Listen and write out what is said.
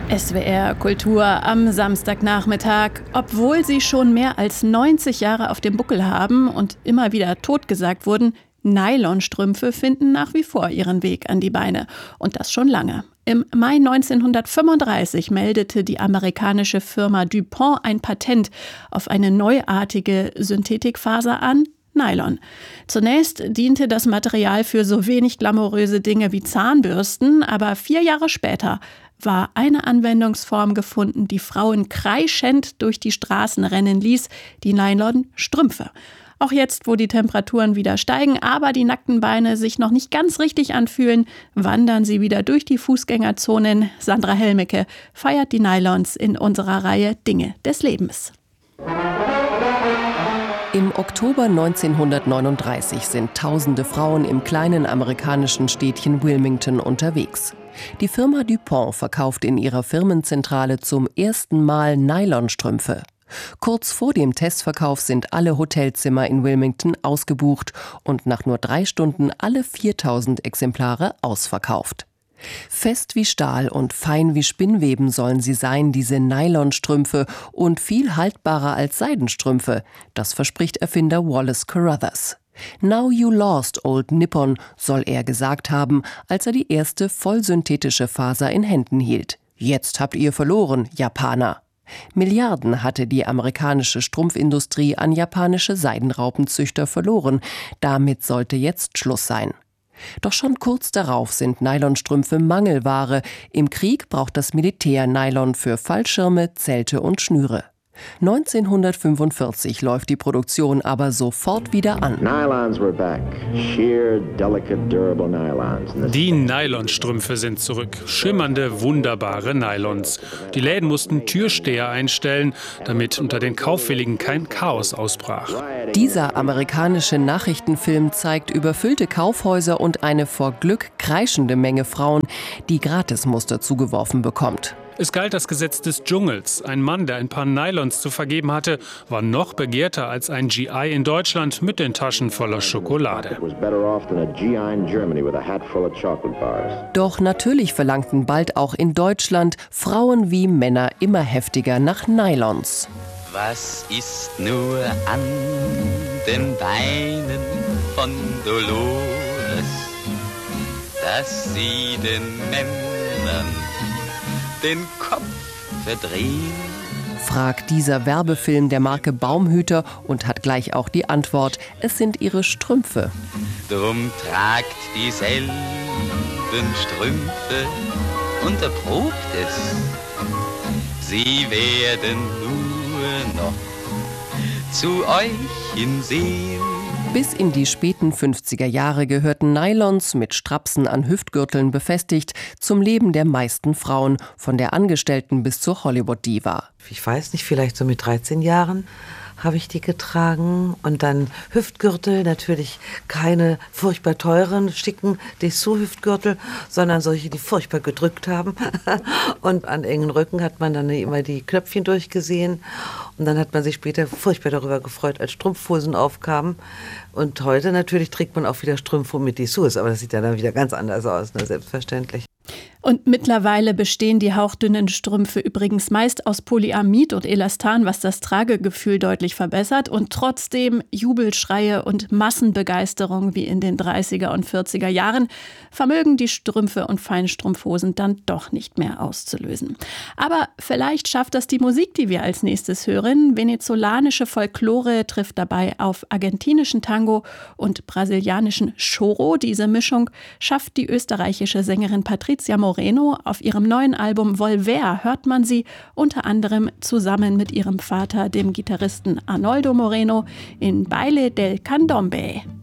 SWR Kultur am Samstagnachmittag. Obwohl sie schon mehr als 90 Jahre auf dem Buckel haben und immer wieder totgesagt wurden, Nylonstrümpfe finden nach wie vor ihren Weg an die Beine. Und das schon lange. Im Mai 1935 meldete die amerikanische Firma DuPont ein Patent auf eine neuartige Synthetikfaser an, Nylon. Zunächst diente das Material für so wenig glamouröse Dinge wie Zahnbürsten, aber 4 Jahre später war eine Anwendungsform gefunden, die Frauen kreischend durch die Straßen rennen ließ, die Nylonstrümpfe. Auch jetzt, wo die Temperaturen wieder steigen, aber die nackten Beine sich noch nicht ganz richtig anfühlen, wandern sie wieder durch die Fußgängerzonen. Sandra Helmecke feiert die Nylons in unserer Reihe Dinge des Lebens. Im Oktober 1939 sind tausende Frauen im kleinen amerikanischen Städtchen Wilmington unterwegs. Die Firma DuPont verkauft in ihrer Firmenzentrale zum ersten Mal Nylonstrümpfe. Kurz vor dem Testverkauf sind alle Hotelzimmer in Wilmington ausgebucht und nach nur 3 Stunden alle 4000 Exemplare ausverkauft. Fest wie Stahl und fein wie Spinnweben sollen sie sein, diese Nylonstrümpfe, und viel haltbarer als Seidenstrümpfe. Das verspricht Erfinder Wallace Carothers. Now you lost, old Nippon, soll er gesagt haben, als er die erste vollsynthetische Faser in Händen hielt. Jetzt habt ihr verloren, Japaner. Milliarden hatte die amerikanische Strumpfindustrie an japanische Seidenraupenzüchter verloren. Damit sollte jetzt Schluss sein. Doch schon kurz darauf sind Nylonstrümpfe Mangelware. Im Krieg braucht das Militär Nylon für Fallschirme, Zelte und Schnüre. 1945 läuft die Produktion aber sofort wieder an. Die Nylonstrümpfe sind zurück. Schimmernde, wunderbare Nylons. Die Läden mussten Türsteher einstellen, damit unter den Kaufwilligen kein Chaos ausbrach. Dieser amerikanische Nachrichtenfilm zeigt überfüllte Kaufhäuser und eine vor Glück kreischende Menge Frauen, die Gratismuster zugeworfen bekommt. Es galt das Gesetz des Dschungels. Ein Mann, der ein paar Nylons zu vergeben hatte, war noch begehrter als ein GI in Deutschland mit den Taschen voller Schokolade. Doch natürlich verlangten bald auch in Deutschland Frauen wie Männer immer heftiger nach Nylons. Was ist nur an den Beinen von Dolores, dass sie den Männern den Kopf verdrehen? Fragt dieser Werbefilm der Marke Baumhüter und hat gleich auch die Antwort: Es sind ihre Strümpfe. Drum tragt dieselben Strümpfe und erprobt es. Sie werden nur noch zu euch hinsehen. Bis in die späten 50er Jahre gehörten Nylons mit Strapsen an Hüftgürteln befestigt zum Leben der meisten Frauen, von der Angestellten bis zur Hollywood-Diva. Ich weiß nicht, vielleicht so mit 13 Jahren habe ich die getragen. Und dann Hüftgürtel, natürlich keine furchtbar teuren, schicken Dessous-Hüftgürtel, sondern solche, die furchtbar gedrückt haben. Und an engen Rücken hat man dann immer die Knöpfchen durchgesehen. Und dann hat man sich später furchtbar darüber gefreut, als Strumpfhosen aufkamen. Und heute natürlich trägt man auch wieder Strümpfe mit Dessous, aber das sieht ja dann wieder ganz anders aus, ne? Selbstverständlich. Und mittlerweile bestehen die hauchdünnen Strümpfe übrigens meist aus Polyamid und Elastan, was das Tragegefühl deutlich verbessert. Und trotzdem Jubelschreie und Massenbegeisterung wie in den 30er und 40er Jahren vermögen die Strümpfe und Feinstrumpfhosen dann doch nicht mehr auszulösen. Aber vielleicht schafft das die Musik, die wir als nächstes hören. Venezolanische Folklore trifft dabei auf argentinischen Tango und brasilianischen Choro. Diese Mischung schafft die österreichische Sängerin Patricia Moreno. Auf ihrem neuen Album Volver hört man sie unter anderem zusammen mit ihrem Vater, dem Gitarristen Arnoldo Moreno, in Baile del Candombe.